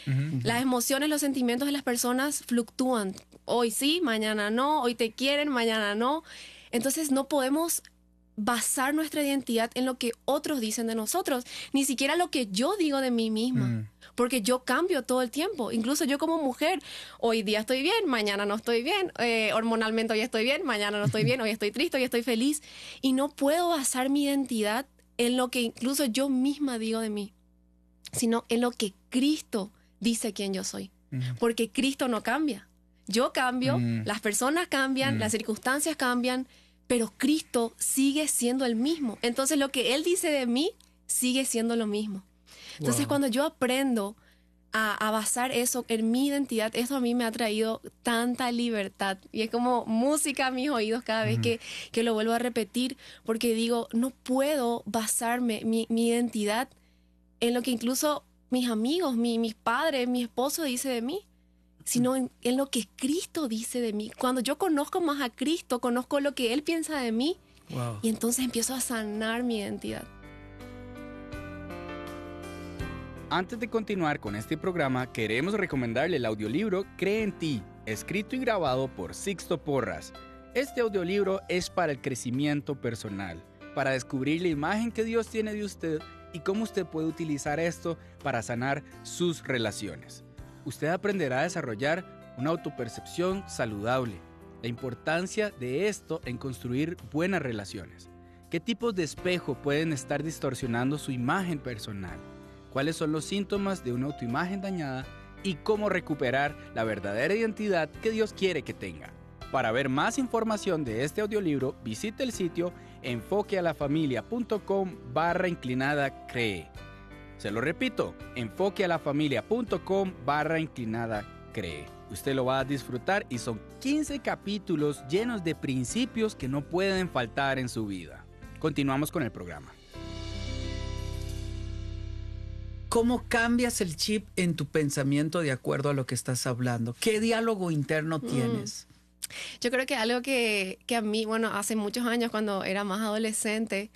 Las emociones, los sentimientos de las personas fluctúan. Hoy sí, mañana no. Hoy te quieren, mañana no. Entonces no podemos basar nuestra identidad en lo que otros dicen de nosotros, ni siquiera lo que yo digo de mí misma, porque yo cambio todo el tiempo. Incluso yo como mujer, hoy día estoy bien, mañana no estoy bien, hormonalmente hoy estoy bien, mañana no estoy bien, hoy estoy triste, hoy estoy feliz, y no puedo basar mi identidad en lo que incluso yo misma digo de mí, sino en lo que Cristo dice quién yo soy, porque Cristo no cambia. Yo cambio, las personas cambian, las circunstancias cambian, pero Cristo sigue siendo el mismo. Entonces lo que Él dice de mí sigue siendo lo mismo. Entonces cuando yo aprendo a basar eso en mi identidad, eso a mí me ha traído tanta libertad. Y es como música a mis oídos cada vez que lo vuelvo a repetir, porque digo, no puedo basarme mi identidad en lo que incluso mis amigos, mis padres, mi esposo dice de mí, sino en lo que Cristo dice de mí. Cuando yo conozco más a Cristo, conozco lo que Él piensa de mí, y entonces empiezo a sanar mi identidad. Antes de continuar con este programa, queremos recomendarle el audiolibro Cree en ti, escrito y grabado por Sixto Porras. Este audiolibro es para el crecimiento personal, para descubrir la imagen que Dios tiene de usted y cómo usted puede utilizar esto para sanar sus relaciones. Usted aprenderá a desarrollar una autopercepción saludable, la importancia de esto en construir buenas relaciones, qué tipos de espejo pueden estar distorsionando su imagen personal, cuáles son los síntomas de una autoimagen dañada y cómo recuperar la verdadera identidad que Dios quiere que tenga. Para ver más información de este audiolibro, visite el sitio enfoquealafamilia.com/cree. Se lo repito, enfoquealafamilia.com/cree. Usted lo va a disfrutar y son 15 capítulos llenos de principios que no pueden faltar en su vida. Continuamos con el programa. ¿Cómo cambias el chip en tu pensamiento de acuerdo a lo que estás hablando? ¿Qué diálogo interno tienes? Yo creo que algo que a mí, hace muchos años cuando era más adolescente,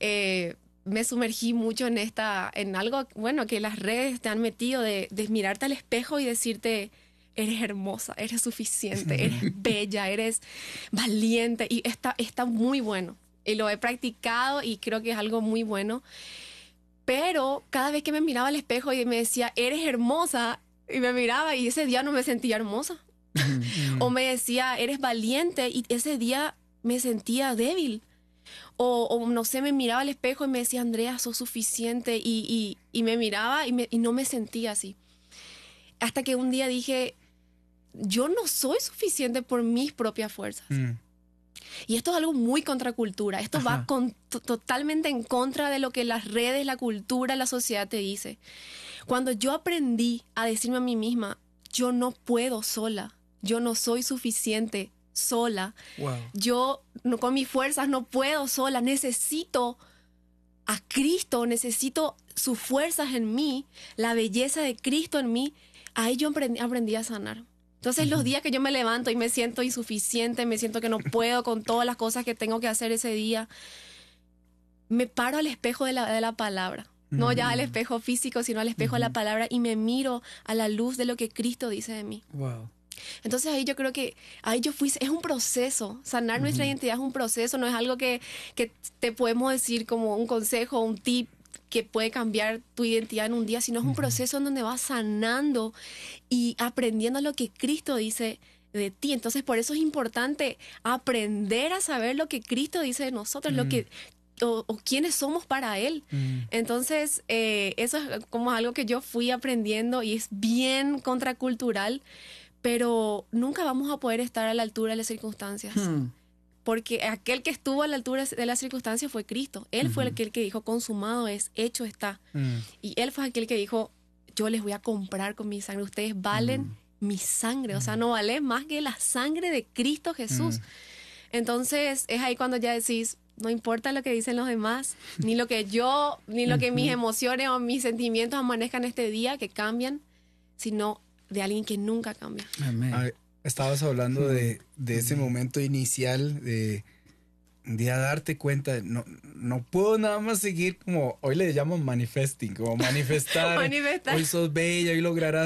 me sumergí mucho en algo, que las redes te han metido de mirarte al espejo y decirte, eres hermosa, eres suficiente, eres bella, eres valiente, y está muy bueno. Y lo he practicado y creo que es algo muy bueno. Pero cada vez que me miraba al espejo y me decía, eres hermosa, y me miraba y ese día no me sentía hermosa. O me decía, eres valiente, y ese día me sentía débil. O no sé, me miraba al espejo y me decía, Andrea, sos suficiente. Y me miraba y no me sentía así. Hasta que un día dije, yo no soy suficiente por mis propias fuerzas. Y esto es algo muy contracultura. Esto va totalmente en contra de lo que las redes, la cultura, la sociedad te dice. Cuando yo aprendí a decirme a mí misma, yo no puedo sola, yo no soy suficiente sola, yo con mis fuerzas no puedo sola, necesito a Cristo, necesito sus fuerzas en mí, la belleza de Cristo en mí, ahí yo aprendí a sanar. Entonces los días que yo me levanto y me siento insuficiente, me siento que no puedo con todas las cosas que tengo que hacer ese día, me paro al espejo de la palabra. No ya al espejo físico, sino al espejo de la palabra, y me miro a la luz de lo que Cristo dice de mí. Entonces ahí yo creo que es un proceso. Sanar nuestra identidad es un proceso, no es algo que te podemos decir como un consejo, un tip que puede cambiar tu identidad en un día, sino es un proceso en donde vas sanando y aprendiendo lo que Cristo dice de ti. Entonces por eso es importante aprender a saber lo que Cristo dice de nosotros, lo que o quiénes somos para Él. Entonces eso es como algo que yo fui aprendiendo y es bien contracultural, pero nunca vamos a poder estar a la altura de las circunstancias. Porque aquel que estuvo a la altura de las circunstancias fue Cristo. Él fue aquel que dijo, consumado es, hecho está. Y Él fue aquel que dijo, yo les voy a comprar con mi sangre. Ustedes valen mi sangre. O sea, no vale más que la sangre de Cristo Jesús. Entonces, es ahí cuando ya decís, no importa lo que dicen los demás, ni lo que mis emociones o mis sentimientos amanezcan este día, que cambian, sino de alguien que nunca cambia. Amén. Estabas hablando de ese momento inicial de darte cuenta, no puedo nada más seguir como, hoy le llaman manifesting, como manifestar. Hoy sos bella, hoy lograrás